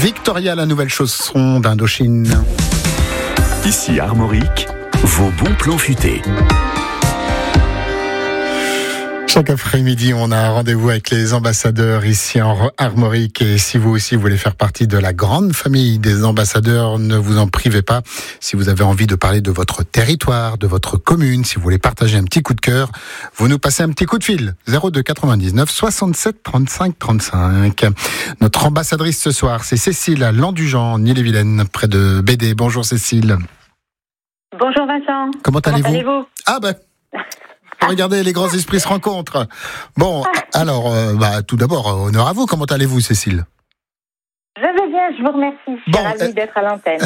Victoria, la nouvelle chanson d'Indochine. Ici Armorique, vos bons plans futés. Chaque après-midi, on a un rendez-vous avec les ambassadeurs ici en Armorique. Et si vous aussi voulez faire partie de la grande famille des ambassadeurs, ne vous en privez pas. Si vous avez envie de parler de votre territoire, de votre commune, si vous voulez partager un petit coup de cœur, vous nous passez un petit coup de fil. 02 99 67 35 35. Notre ambassadrice ce soir, c'est Cécile à Landujan, en Ille-et-Vilaine, près de Bédé. Bonjour Cécile. Bonjour Vincent. Comment allez-vous ? Ah ben... Regardez, les grands esprits se rencontrent. Bon, alors, tout d'abord, honneur à vous. Comment allez-vous, Cécile ? Je vais bien, je vous remercie. Je suis ravie d'être à l'antenne.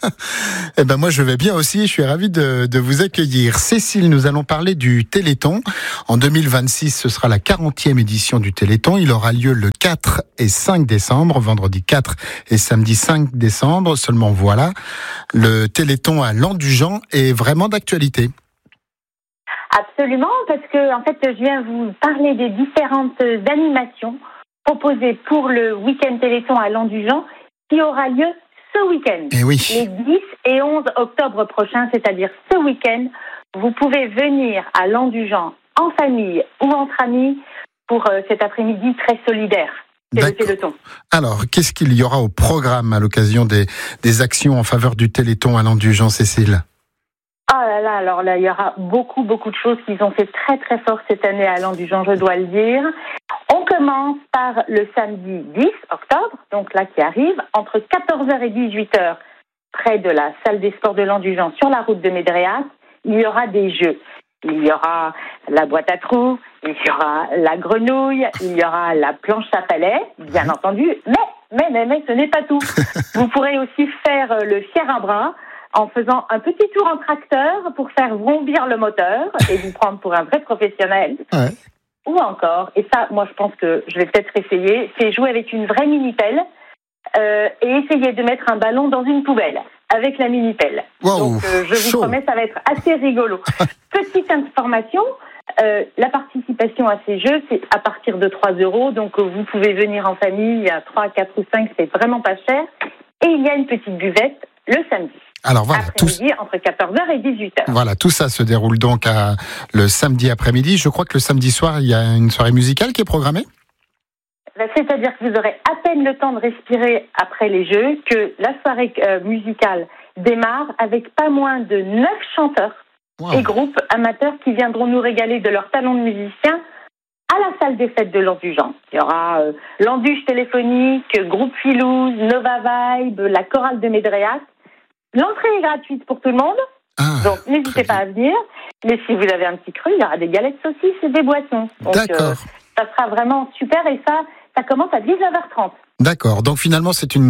Eh ben moi, je vais bien aussi. Je suis ravi de vous accueillir. Cécile, nous allons parler du Téléthon. En 2026, ce sera la 40e édition du Téléthon. Il aura lieu le 4 et 5 décembre, vendredi 4 et samedi 5 décembre. Seulement voilà, le Téléthon à Landujan est vraiment d'actualité. Absolument, parce que en fait, je viens vous parler des différentes animations proposées pour le week-end Téléthon à Landujan, qui aura lieu ce week-end. Et oui. Les 10 et 11 octobre prochains, c'est-à-dire ce week-end, vous pouvez venir à Landujan en famille ou entre amis pour cet après-midi très solidaire. C'est le Téléthon. Alors, qu'est-ce qu'il y aura au programme à l'occasion des actions en faveur du Téléthon à Landujan, Cécile ? Alors là, il y aura beaucoup de choses qu'ils ont fait très très fort cette année à Landujan, je dois le dire. On commence par le samedi 10 octobre, donc là qui arrive, entre 14h et 18h, près de la salle des sports de Landujan, sur la route de Médréas, il y aura des jeux. Il y aura la boîte à trous, il y aura la grenouille, il y aura la planche à palais, bien entendu, mais ce n'est pas tout. Vous pourrez aussi faire le fier à bras, en faisant un petit tour en tracteur pour faire vrombir le moteur et vous prendre pour un vrai professionnel. Ouais. Ou encore, et ça, moi je pense que je vais peut-être essayer, c'est jouer avec une vraie mini-pelle et essayer de mettre un ballon dans une poubelle avec la mini-pelle. Wow, donc je vous promets, ça va être assez rigolo. Petite information, la participation à ces jeux, c'est à partir de 3 €, donc vous pouvez venir en famille à 3, 4 ou 5, c'est vraiment pas cher. Et il y a une petite buvette le samedi. Alors voilà, après-midi, entre 14h et 18h. Voilà, tout ça se déroule donc le samedi après-midi. Je crois que le samedi soir, il y a une soirée musicale qui est programmée. C'est-à-dire que vous aurez à peine le temps de respirer après les jeux, que la soirée musicale démarre avec pas moins de 9 chanteurs et groupes amateurs qui viendront nous régaler de leur talent de musiciens à la salle des fêtes de Landujan. Il y aura l'Anduche téléphonique, Groupe Philouse, Nova Vibe, la chorale de Médréas. L'entrée est gratuite pour tout le monde, donc n'hésitez pas à venir. Mais si vous avez un petit creux, il y aura des galettes saucisses et des boissons. Donc, d'accord. Ça sera vraiment super et ça commence à 19h30. D'accord, donc finalement c'est une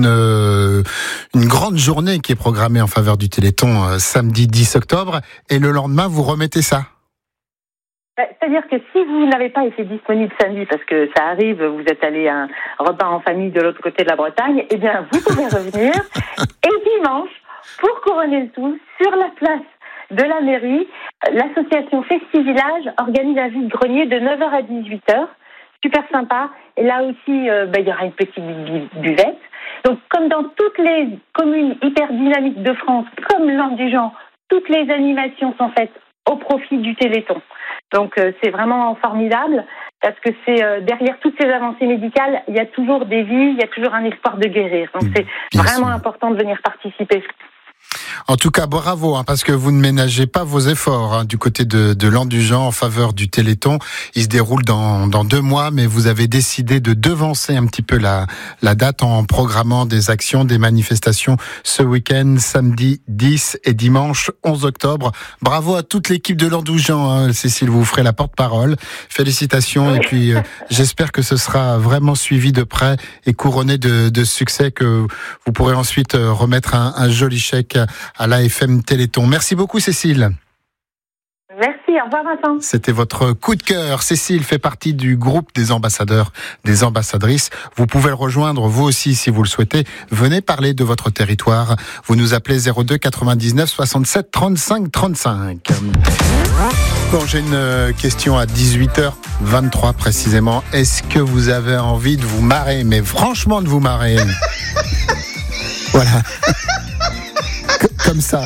grande journée qui est programmée en faveur du Téléthon samedi 10 octobre et le lendemain vous remettez ça. C'est-à-dire que si vous n'avez pas été disponible samedi, parce que ça arrive, vous êtes allé à un repas en famille de l'autre côté de la Bretagne, eh bien vous pouvez revenir et dimanche, pour couronner le tout, sur la place de la mairie, l'association Festivillage organise un vide-grenier de 9h à 18h. Super sympa. Et là aussi, il y aura une petite buvette. Donc, comme dans toutes les communes hyper dynamiques de France, comme Landujan, toutes les animations sont faites au profit du Téléthon. Donc, c'est vraiment formidable parce que c'est derrière toutes ces avancées médicales, il y a toujours des vies, il y a toujours un espoir de guérir. Donc, c'est vraiment important de venir participer. En tout cas, bravo, parce que vous ne ménagez pas vos efforts du côté de Landujan en faveur du Téléthon. Il se déroule dans 2 mois, mais vous avez décidé de devancer un petit peu la date en programmant des actions, des manifestations ce week-end, samedi 10 et dimanche 11 octobre. Bravo à toute l'équipe de Landujan, Cécile, vous ferez la porte-parole. Félicitations, et puis j'espère que ce sera vraiment suivi de près et couronné de succès, que vous pourrez ensuite remettre un joli chèque à l'AFM Téléthon. Merci beaucoup Cécile. Merci, au revoir Vincent. C'était votre coup de cœur. Cécile fait partie du groupe des ambassadeurs, des ambassadrices. Vous pouvez le rejoindre vous aussi si vous le souhaitez. Venez parler de votre territoire. Vous nous appelez 02 99 67 35 35. Bon, j'ai une question à 18h23 précisément. Est-ce que vous avez envie de vous marrer, mais franchement de vous marrer? Voilà. Comme ça.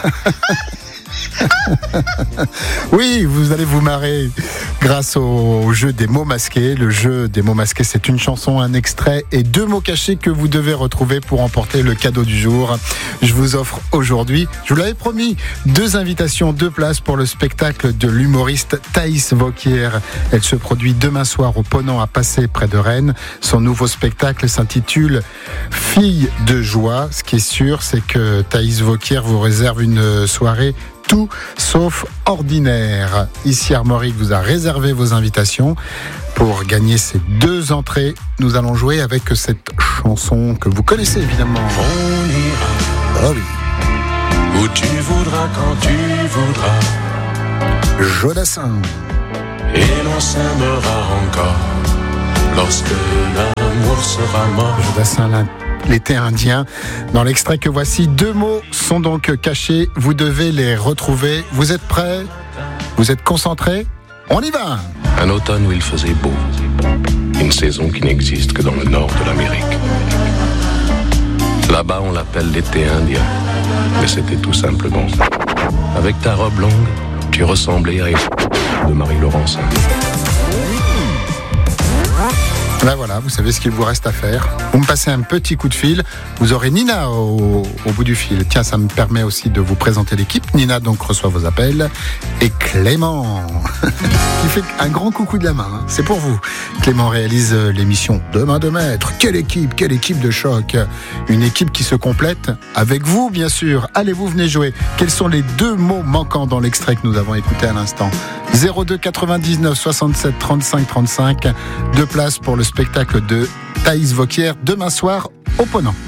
Oui, vous allez vous marrer grâce au jeu des mots masqués. Le jeu des mots masqués, c'est une chanson, un extrait et 2 mots cachés que vous devez retrouver pour emporter le cadeau du jour. Je vous offre aujourd'hui, je vous l'avais promis, 2 invitations, 2 places pour le spectacle de l'humoriste Thaïs Vauquier. Elle se produit demain soir au Ponant à Passé, près de Rennes. Son nouveau spectacle s'intitule Fille de joie. Ce qui est sûr, c'est que Thaïs Vauquier vous réserve une soirée tout sauf ordinaire. Ici Armorique vous a réservé vos invitations. Pour gagner ces 2 entrées, nous allons jouer avec cette chanson que vous connaissez évidemment. On ira Oh oui. où tu voudras, quand tu voudras, Jodassin. et l'on s'aimera encore lorsque l'amour sera mort. Jodassin, l'été indien. Dans l'extrait que voici, 2 mots sont donc cachés. Vous devez les retrouver. Vous êtes prêts? Vous êtes concentrés? On y va! Un automne où il faisait beau, une saison qui n'existe que dans le nord de l'Amérique. Là-bas, on l'appelle l'été indien, mais c'était tout simplement. Avec ta robe longue, tu ressemblais à de Marie-Laurencin. Ben voilà, vous savez ce qu'il vous reste à faire. Vous me passez un petit coup de fil. Vous aurez Nina au bout du fil. Tiens, ça me permet aussi de vous présenter l'équipe. Nina donc reçoit vos appels. Et Clément, qui fait un grand coucou de la main. Hein. C'est pour vous. Clément réalise l'émission Demain de Maître. Quelle équipe de choc. Une équipe qui se complète avec vous, bien sûr. Allez, vous venez jouer. Quels sont les 2 mots manquants dans l'extrait que nous avons écouté à l'instant? 02 99 67 35 35. 2 places pour le spectacle de Thaïs Vauquier demain soir au Ponant.